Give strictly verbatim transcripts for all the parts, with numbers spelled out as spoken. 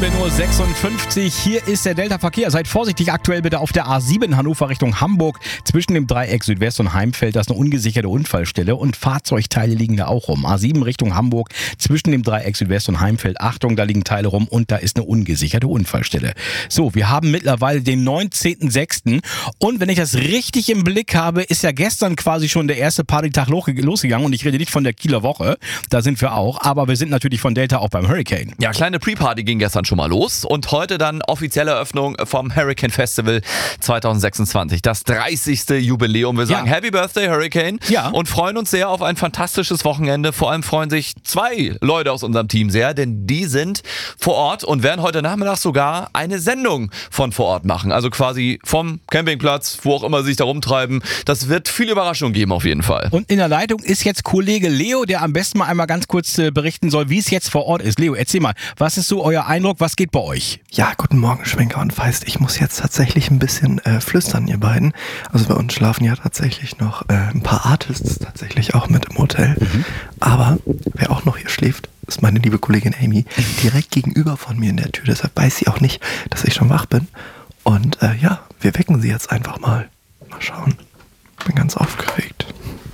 sieben Uhr sechsundfünfzig, hier ist der Delta-Verkehr. Seid vorsichtig aktuell bitte auf der A sieben Hannover Richtung Hamburg. Zwischen dem Dreieck Südwest und Heimfeld, das ist eine ungesicherte Unfallstelle und Fahrzeugteile liegen da auch rum. A sieben Richtung Hamburg, zwischen dem Dreieck Südwest und Heimfeld. Achtung, da liegen Teile rum und da ist eine ungesicherte Unfallstelle. So, wir haben mittlerweile den neunzehnten sechsten und wenn ich das richtig im Blick habe, ist ja gestern quasi schon der erste Partytag losgegangen und ich rede nicht von der Kieler Woche, da sind wir auch, aber wir sind natürlich von Delta auch beim Hurricane. Ja, kleine Pre-Party ging gestern schon mal los und heute dann offizielle Eröffnung vom Hurricane Festival zwanzig sechsundzwanzig. Das dreißigste Jubiläum. Wir sagen Ja. Happy Birthday Hurricane Ja. und freuen uns sehr auf ein fantastisches Wochenende. Vor allem freuen sich zwei Leute aus unserem Team sehr, denn die sind vor Ort und werden heute Nachmittag sogar eine Sendung von vor Ort machen. Also quasi vom Campingplatz, wo auch immer sie sich da rumtreiben. Das wird viele Überraschungen geben auf jeden Fall. Und in der Leitung ist jetzt Kollege Leo, der am besten mal einmal ganz kurz äh, berichten soll, wie es jetzt vor Ort ist. Leo, erzähl mal, was ist so euer Eindruck, was geht bei euch? Ja, guten Morgen, Schwenker und Feist. Ich muss jetzt tatsächlich ein bisschen äh, flüstern, ihr beiden. Also bei uns schlafen ja tatsächlich noch äh, ein paar Artists tatsächlich auch mit im Hotel. Mhm. Aber wer auch noch hier schläft, ist meine liebe Kollegin Amy, direkt gegenüber von mir in der Tür. Deshalb weiß sie auch nicht, dass ich schon wach bin. Und äh, ja, wir wecken sie jetzt einfach mal. Mal schauen. Bin ganz aufgeregt.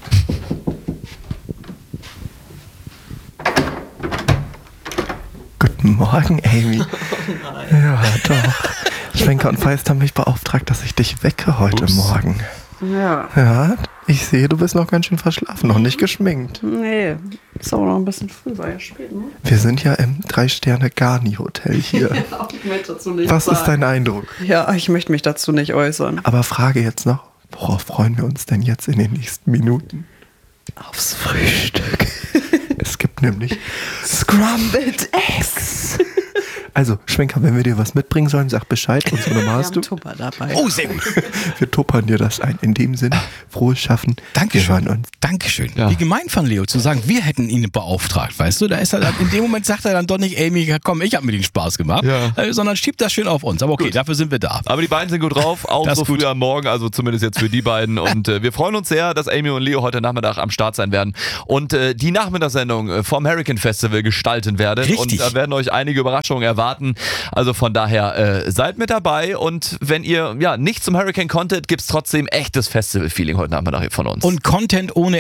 Guten Morgen, Amy. Oh nein. Ja, doch. Schwenker und Feist haben mich beauftragt, dass ich dich wecke heute Ups. Morgen. Ja. Ja, ich sehe, du bist noch ganz schön verschlafen, noch nicht geschminkt. Nee, ist aber noch ein bisschen früh, war ja spät, ne? Wir sind ja im Drei-Sterne-Garni-Hotel hier. Ja, ich möchte dazu nicht Was sagen. ist dein Eindruck? Ja, ich möchte mich dazu nicht äußern. Aber Frage jetzt noch, worauf freuen wir uns denn jetzt in den nächsten Minuten? Aufs Frühstück. Es gibt nämlich Scrambled Eggs. Also, Schwenker, wenn wir dir was mitbringen sollen, sag Bescheid. Und so normal hast du. Tupper dabei. Oh, sehr gut. Wir tuppern dir das ein. In dem Sinne, frohes Schaffen. Dankeschön. Wir hören uns. Dankeschön. Ja. Wie gemein von Leo zu sagen, wir hätten ihn beauftragt, weißt du? Da ist er dann, in dem Moment sagt er dann doch nicht, Amy, komm, ich habe mir den Spaß gemacht, Ja. äh, sondern schiebt das schön auf uns. Aber okay, Gut. dafür sind wir da. Aber die beiden sind gut drauf, auch Das so ist gut. früh am Morgen, also zumindest jetzt für die beiden. Und äh, wir freuen uns sehr, dass Amy und Leo heute Nachmittag am Start sein werden und äh, die Nachmittagssendung äh, vom Hurricane Festival gestalten werden. Richtig. Und da werden euch einige Überraschungen erwarten. Also von daher äh, seid mit dabei und wenn ihr ja nicht zum Hurricane konntet, gibt es trotzdem echtes Festival-Feeling heute Nachmittag hier von uns. Und Content ohne